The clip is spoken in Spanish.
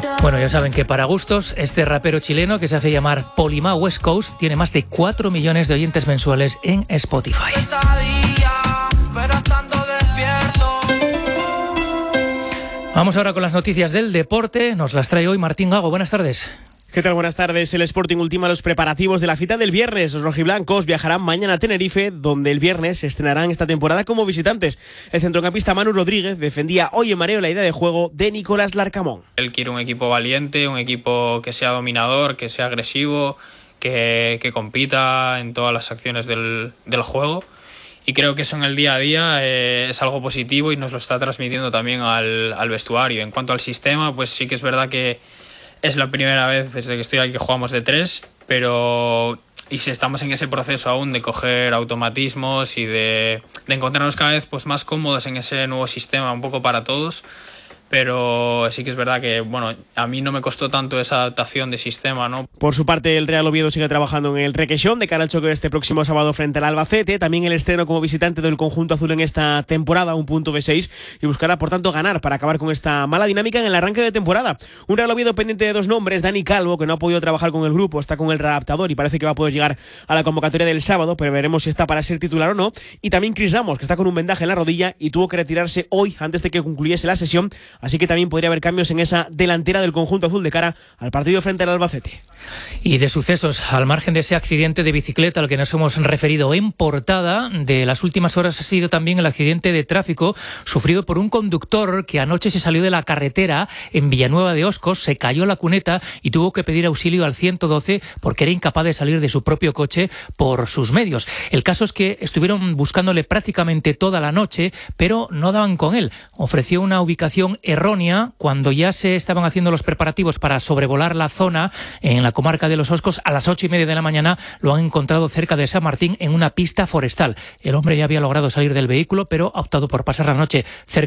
Bueno, ya saben que para gustos, este rapero chileno que se hace llamar Polima West Coast tiene más de 4 millones de oyentes mensuales en Spotify. Vamos ahora con las noticias del deporte. Nos las trae hoy Martín Gago. Buenas tardes. ¿Qué tal? Buenas tardes. El Sporting ultima los preparativos de la cita del viernes. Los rojiblancos viajarán mañana a Tenerife, donde el viernes se estrenarán esta temporada como visitantes. El centrocampista Manu Rodríguez defendía hoy en Mareo la idea de juego de Nicolás Larcamón. Él quiere un equipo valiente, un equipo que sea dominador, que sea agresivo, que compita en todas las acciones del juego. Y creo que eso en el día a día es algo positivo y nos lo está transmitiendo también al vestuario. En cuanto al sistema, pues sí que es verdad que es la primera vez desde que estoy aquí que jugamos de 3, pero si estamos en ese proceso aún de coger automatismos y de encontrarnos cada vez pues más cómodos en ese nuevo sistema, un poco para todos. Pero sí que es verdad que a mí no me costó tanto esa adaptación de sistema, ¿no? Por su parte, el Real Oviedo sigue trabajando en el Requeixón de cara al choque de este próximo sábado frente al Albacete. También el estreno como visitante del conjunto azul en esta temporada, un punto de 6, y buscará por tanto ganar para acabar con esta mala dinámica en el arranque de temporada. Un Real Oviedo pendiente de 2 nombres: Dani Calvo, que no ha podido trabajar con el grupo, está con el readaptador y parece que va a poder llegar a la convocatoria del sábado, pero veremos si está para ser titular o no. Y también Chris Ramos, que está con un vendaje en la rodilla y tuvo que retirarse hoy antes de que concluyese la sesión, así que también podría haber cambios en esa delantera del conjunto azul de cara al partido frente al Albacete. Y de sucesos, al margen de ese accidente de bicicleta al que nos hemos referido en portada, de las últimas horas ha sido también el accidente de tráfico sufrido por un conductor que anoche se salió de la carretera en Villanueva de Oscos, se cayó la cuneta y tuvo que pedir auxilio al 112 porque era incapaz de salir de su propio coche por sus medios. El caso es que estuvieron buscándole prácticamente toda la noche, pero no daban con él. Ofreció una ubicación errónea cuando ya se estaban haciendo los preparativos para sobrevolar la zona en la comarca de Los Oscos. A las 8:30 de la mañana lo han encontrado cerca de San Martín en una pista forestal. El hombre ya había logrado salir del vehículo, pero ha optado por pasar la noche cerca